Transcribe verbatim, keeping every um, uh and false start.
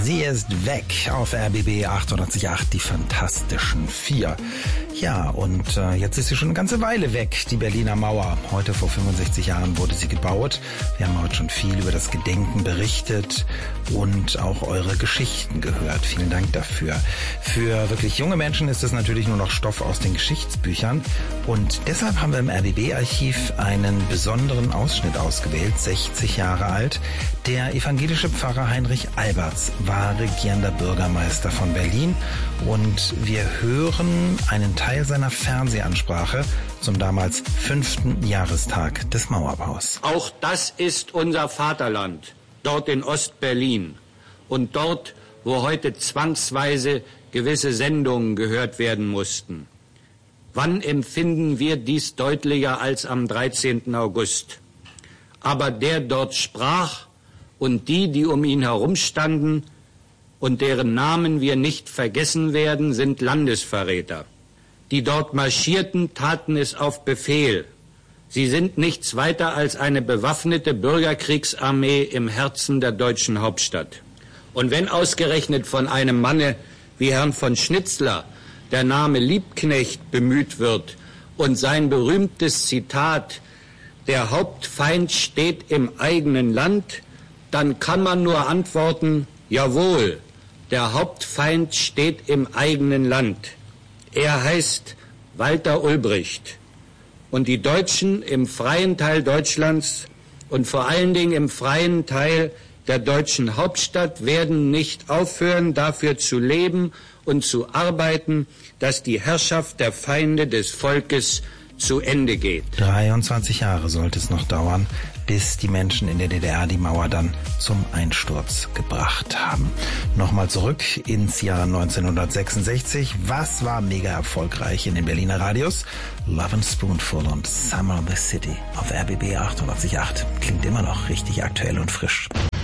Sie ist weg auf R B B achtundachtzig Komma acht, die Fantastischen Vier. Ja, und äh, jetzt ist sie schon eine ganze Weile weg, die Berliner Mauer. Heute vor fünfundsechzig Jahren wurde sie gebaut. Wir haben heute schon viel über das Gedenken berichtet und auch eure Geschichten gehört. Vielen Dank dafür. Für wirklich junge Menschen ist es natürlich nur noch Stoff aus den Geschichtsbüchern. Und deshalb haben wir im R B B-Archiv einen besonderen Ausschnitt ausgewählt, sechzig Jahre alt. Der evangelische Pfarrer Heinrich Albertz war regierender Bürgermeister von Berlin. Und wir hören einen Teil seiner Fernsehansprache zum damals fünften Jahrestag des Mauerbaus. Auch das ist unser Vaterland, dort in Ostberlin. Und dort, wo heute zwangsweise gewisse Sendungen gehört werden mussten. Wann empfinden wir dies deutlicher als am dreizehnten August? Aber der dort sprach und die, die um ihn herumstanden und deren Namen wir nicht vergessen werden, sind Landesverräter. Die dort marschierten, taten es auf Befehl. Sie sind nichts weiter als eine bewaffnete Bürgerkriegsarmee im Herzen der deutschen Hauptstadt. Und wenn ausgerechnet von einem Manne wie Herrn von Schnitzler der Name Liebknecht bemüht wird und sein berühmtes Zitat, der Hauptfeind steht im eigenen Land, dann kann man nur antworten, jawohl, der Hauptfeind steht im eigenen Land. Er heißt Walter Ulbricht. Und die Deutschen im freien Teil Deutschlands und vor allen Dingen im freien Teil der deutschen Hauptstadt werden nicht aufhören, dafür zu leben und zu arbeiten, dass die Herrschaft der Feinde des Volkes zu Ende geht. dreiundzwanzig Jahre sollte es noch dauern, bis die Menschen in der D D R die Mauer dann zum Einsturz gebracht haben. Nochmal zurück ins Jahr neunzehnhundertsechsundsechzig. Was war mega erfolgreich in den Berliner Radios? Love and Spoonful und Summer of the City auf R B B achtundachtzig Komma acht. Klingt immer noch richtig aktuell und frisch.